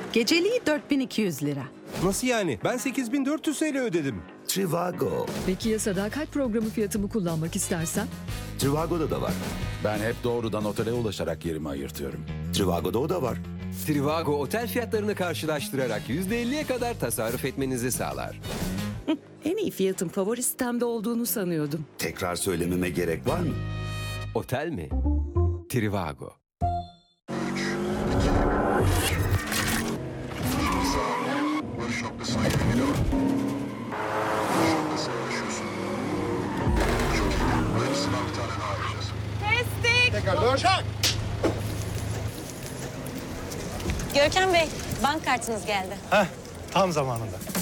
Geceliği 4200 lira. Nasıl yani? Ben 8400 TL ödedim. Trivago. Peki ya sadakat programı fiyatımı kullanmak istersen? Trivago'da da var. Ben hep doğrudan otele ulaşarak yerimi ayırtıyorum. Trivago'da o da var. Trivago otel fiyatlarını karşılaştırarak %50'ye kadar tasarruf etmenizi sağlar. En iyi fiyatın favori sitemde olduğunu sanıyordum. Tekrar söylememe gerek var mı? Otel mi? Trivago. Görkem Bey, bank kartınız geldi. Tam zamanında.